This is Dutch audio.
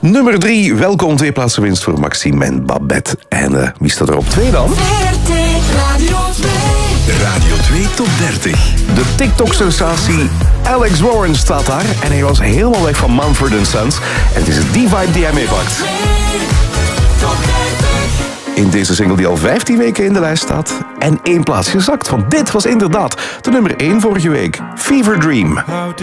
Nummer 3, welkom, 2 plaatsen winst voor Maxime en Babette. En wie staat er op 2 dan? Radio 2. Radio 2 Top 30. De TikTok-sensatie Alex Warren staat daar. En hij was helemaal weg van Mumford & Sons. En het is die vibe die hij meepakt. Top 30. In deze single die al 15 weken in de lijst staat. En 1 plaats gezakt, want dit was inderdaad de nummer 1 vorige week. Fever Dream.